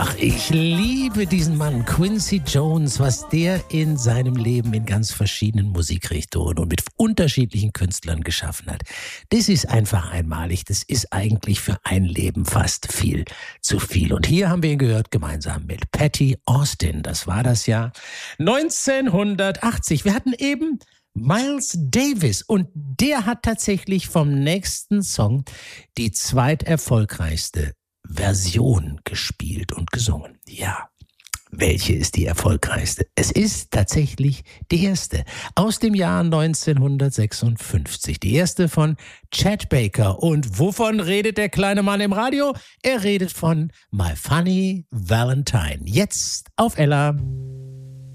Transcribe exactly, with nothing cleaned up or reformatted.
Ach, ich liebe diesen Mann, Quincy Jones, was der in seinem Leben in ganz verschiedenen Musikrichtungen und mit unterschiedlichen Künstlern geschaffen hat. Das ist einfach einmalig. Das ist eigentlich für ein Leben fast viel zu viel. Und hier haben wir ihn gehört, gemeinsam mit Patti Austin. Das war das Jahr neunzehnhundertachtzig. Wir hatten eben Miles Davis und der hat tatsächlich vom nächsten Song die zweiterfolgreichste Version gespielt und gesungen. Ja, welche ist die erfolgreichste? Es ist tatsächlich die erste aus dem Jahr neunzehnhundertsechsundfünfzig. Die erste von Chet Baker. Und wovon redet der kleine Mann im Radio? Er redet von My Funny Valentine. Jetzt auf Ella.